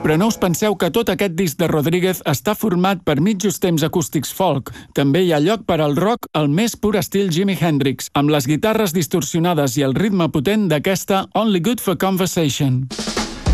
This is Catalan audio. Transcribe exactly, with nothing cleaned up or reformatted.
Però no us penseu que tot aquest disc de Rodríguez està format per mitjos temps acústics folk. També hi ha lloc per al rock al més pur estil Jimi Hendrix, amb les guitarres distorsionades i el ritme potent d'aquesta Only Good for Conversation.